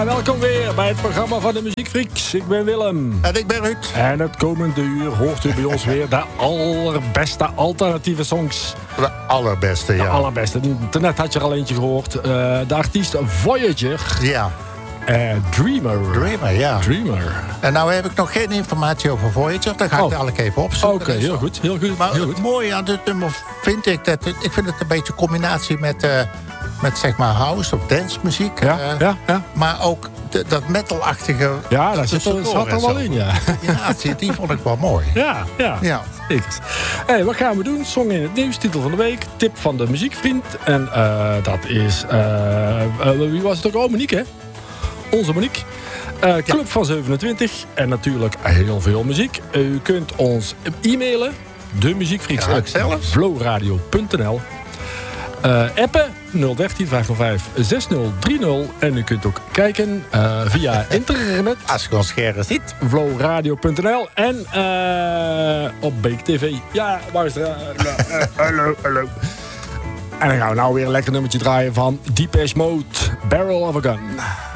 Welkom weer bij het programma van de Muziekfreaks. Ik ben Willem. En ik ben Ruud. En het komende uur hoort u bij ons weer de allerbeste alternatieve songs. De allerbeste, ja. De allerbeste. Net had je er al eentje gehoord. De artiest Voyager. Ja. Dreamer. Ja. Dreamer. En nou heb ik nog geen informatie over Voyager. Dan ga ik dadelijk even opzoeken. Oké, heel goed. Heel goed. Maar heel het goed. mooie aan dit nummer vind ik dat... Ik vind het een beetje een combinatie met zeg maar house of dance muziek. Ja. Maar ook dat metalachtige... Ja, daar zat er wel in, ja. De combinatie, die vond ik wel mooi. Ja. Zeker. Hey, wat gaan we doen? Song in het nieuws, titel van de week, tip van de muziekvriend. En dat is... wie was het ook? Oh, Monique, hè? Onze Monique. Club van 27. En natuurlijk heel veel muziek. U kunt ons e-mailen. De muziekfreaks @flowradio.nl. Appen 013 505 6030. En u kunt ook kijken via internet. Als je ons scherm ziet. Flowradio.nl. En op Beek TV. Ja, waar is het? Hallo. En dan gaan we nou weer een lekker nummertje draaien van Depeche Mode, Barrel of a Gun.